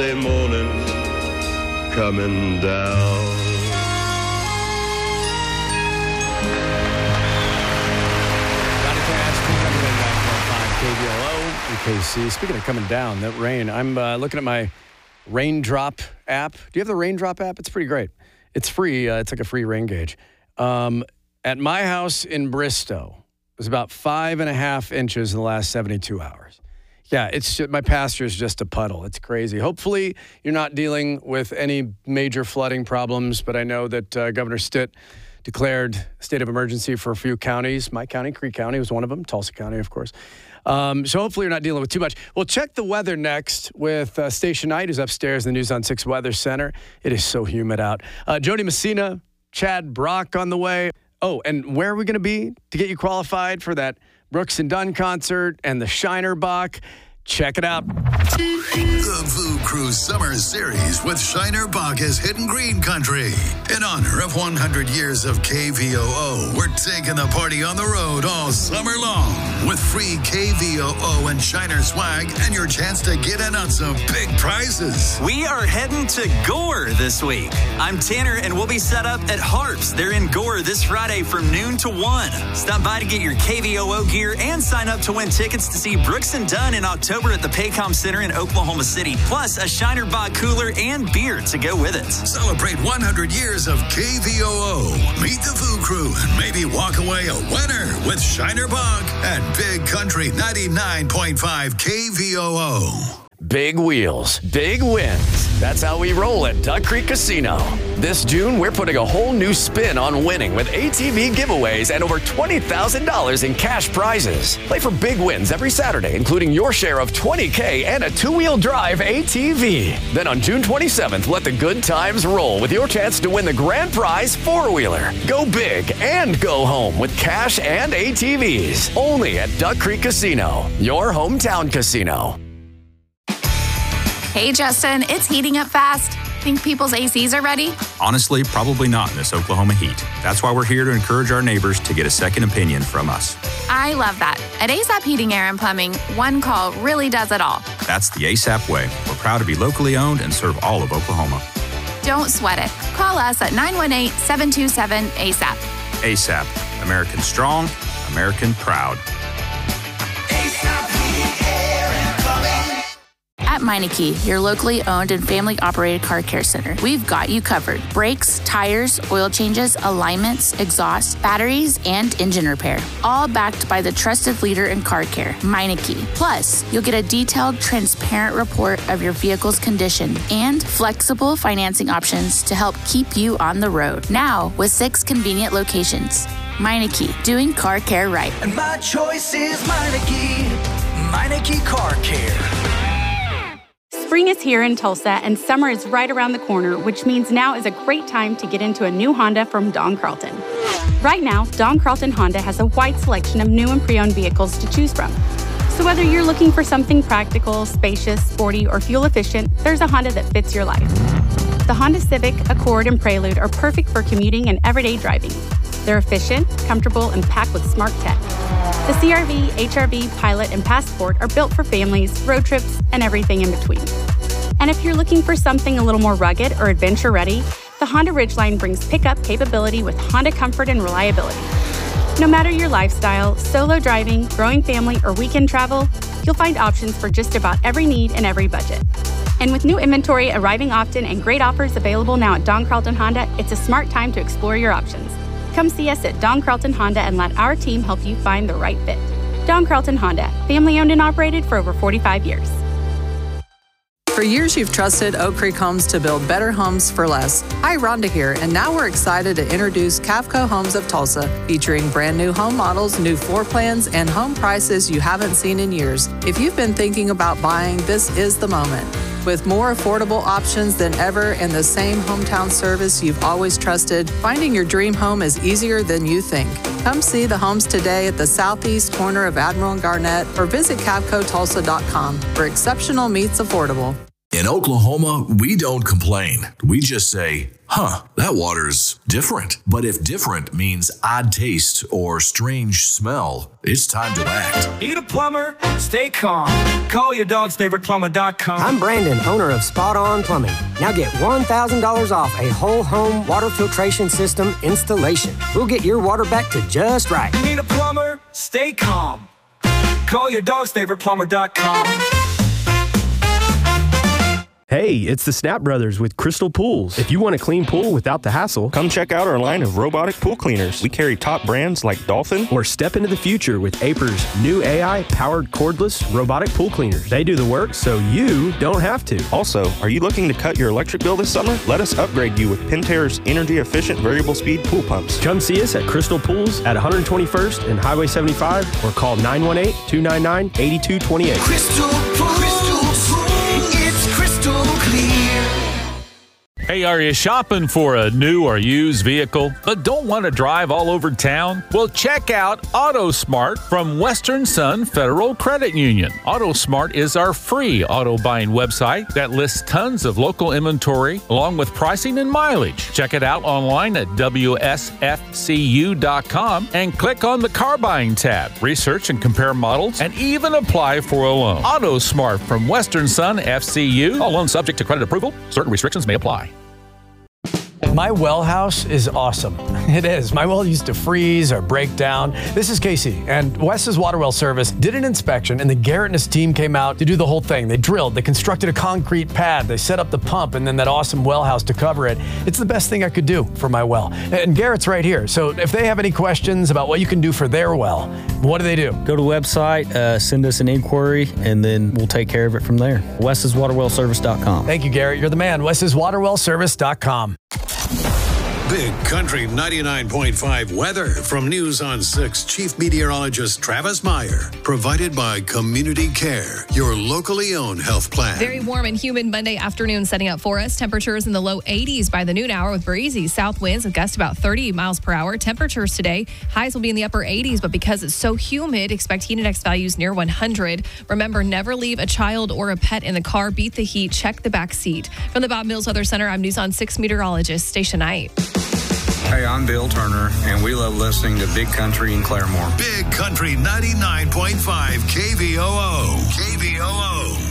Morning coming down. KVLO, KC. Speaking of coming down, that rain, I'm looking at my Raindrop app. Do you have the Raindrop app? It's pretty great. It's free. It's like a free rain gauge. At my house in Bristow, it was about 5.5 inches in the last 72 hours. Yeah, it's just, my pasture is just a puddle. It's crazy. Hopefully, you're not dealing with any major flooding problems, but I know that Governor Stitt declared a state of emergency for a few counties. My county, Creek County, was one of them. Tulsa County, of course. So hopefully you're not dealing with too much. We'll check the weather next with Station Knight, who's upstairs in the News on 6 Weather Center. It is so humid out. Jody Messina, Chad Brock on the way. Oh, and where are we going to be to get you qualified for that Brooks and Dunn concert and the Shiner Bach? Check it out. The Food Cruise Summer Series with Shiner Bach as Hidden Green Country. In honor of 100 years of KVOO, we're taking the party on the road all summer long with free KVOO and Shiner swag and your chance to get in on some big prizes. We are heading to Gore this week. I'm Tanner, and we'll be set up at Harps. They're in Gore this Friday from noon to 1. Stop by to get your KVOO gear and sign up to win tickets to see Brooks and Dunn in October at the Paycom Center in Oklahoma City, plus a Shiner Bach cooler and beer to go with it. Celebrate 100 years of KVOO. Meet the Food Crew and maybe walk away a winner with Shiner Bach at Big Country 99.5 KVOO. Big wheels, big wins. That's how we roll at Duck Creek Casino. This June, we're putting a whole new spin on winning with ATV giveaways and over $20,000 in cash prizes. Play for big wins every Saturday, including your share of $20K and a two-wheel drive ATV. Then on June 27th, let the good times roll with your chance to win the grand prize four-wheeler. Go big and go home with cash and ATVs. Only at Duck Creek Casino, your hometown casino. Hey, Justin, it's heating up fast. Think people's ACs are ready? Honestly, probably not in this Oklahoma heat. That's why we're here to encourage our neighbors to get a second opinion from us. I love that. At ASAP Heating, Air, and Plumbing, one call really does it all. That's the ASAP way. We're proud to be locally owned and serve all of Oklahoma. Don't sweat it. Call us at 918-727-ASAP. ASAP. American strong, American proud. At Meineke, your locally owned and family-operated car care center, we've got you covered. Brakes, tires, oil changes, alignments, exhaust, batteries, and engine repair. All backed by the trusted leader in car care, Meineke. Plus, you'll get a detailed, transparent report of your vehicle's condition and flexible financing options to help keep you on the road. Now, with 6 convenient locations. Meineke, doing car care right. And my choice is Meineke. Meineke Car Care. Spring is here in Tulsa, and summer is right around the corner, which means now is a great time to get into a new Honda from Don Carlton. Right now, Don Carlton Honda has a wide selection of new and pre-owned vehicles to choose from. So whether you're looking for something practical, spacious, sporty, or fuel-efficient, there's a Honda that fits your life. The Honda Civic, Accord, and Prelude are perfect for commuting and everyday driving. They're efficient, comfortable, and packed with smart tech. The CR-V, HR-V, Pilot, and Passport are built for families, road trips, and everything in between. And if you're looking for something a little more rugged or adventure-ready, the Honda Ridgeline brings pickup capability with Honda comfort and reliability. No matter your lifestyle, solo driving, growing family, or weekend travel, you'll find options for just about every need and every budget. And with new inventory arriving often and great offers available now at Don Carlton Honda, it's a smart time to explore your options. Come see us at Don Carlton Honda and let our team help you find the right fit. Don Carlton Honda, family owned and operated for over 45 years. For years, you've trusted Oak Creek Homes to build better homes for less. Hi, Rhonda here, and now we're excited to introduce Cavco Homes of Tulsa, featuring brand new home models, new floor plans, and home prices you haven't seen in years. If you've been thinking about buying, this is the moment. With more affordable options than ever and the same hometown service you've always trusted, finding your dream home is easier than you think. Come see the homes today at the southeast corner of Admiral and Garnett or visit CavcoTulsa.com, where exceptional meets affordable. In Oklahoma, we don't complain. We just say, that water's different. But if different means odd taste or strange smell, it's time to act. Need a plumber? Stay calm. Call your dog's favorite plumber.com. I'm Brandon, owner of Spot On Plumbing. Now get $1,000 off a whole home water filtration system installation. We'll get your water back to just right. Need a plumber? Stay calm. Call your dog's favorite plumber.com. Hey, it's the Snap Brothers with Crystal Pools. If you want a clean pool without the hassle, come check out our line of robotic pool cleaners. We carry top brands like Dolphin. Or step into the future with Aper's new AI-powered cordless robotic pool cleaners. They do the work so you don't have to. Also, are you looking to cut your electric bill this summer? Let us upgrade you with Pentair's energy-efficient variable speed pool pumps. Come see us at Crystal Pools at 121st and Highway 75 or call 918-299-8228. Crystal Pools. It's crystal clear. Hey, are you shopping for a new or used vehicle, but don't want to drive all over town? Well, check out AutoSmart from Western Sun Federal Credit Union. AutoSmart is our free auto buying website that lists tons of local inventory along with pricing and mileage. Check it out online at WSFCU.com and click on the car buying tab. Research and compare models and even apply for a loan. AutoSmart from Western Sun FCU. All loans subject to credit approval. Certain restrictions may apply. My well house is awesome. It is. My well used to freeze or break down. This is Casey, and Wes's Water Well Service did an inspection, and the Garrett and his team came out to do the whole thing. They drilled, they constructed a concrete pad, they set up the pump, and then that awesome well house to cover it. It's the best thing I could do for my well. And Garrett's right here, so if they have any questions about what you can do for their well, what do they do? Go to the website, send us an inquiry, and then we'll take care of it from there. Wes'sWaterWellService.com. Thank you, Garrett. You're the man. Wes'sWaterWellService.com. Big Country 99.5 weather from News on 6 Chief Meteorologist Travis Meyer. Provided by Community Care, your locally owned health plan. Very warm and humid Monday afternoon setting up for us. Temperatures in the low 80s by the noon hour with breezy south winds with gusts about 30 miles per hour. Temperatures today, highs will be in the upper 80s, but because it's so humid, expect heat index values near 100. Remember, never leave a child or a pet in the car. Beat the heat. Check the back seat. From the Bob Mills Weather Center, I'm News on 6 meteorologist Stacia Knight. Hey, I'm Bill Turner, and we love listening to Big Country in Claremore. Big Country 99.5 KVOO. KVOO.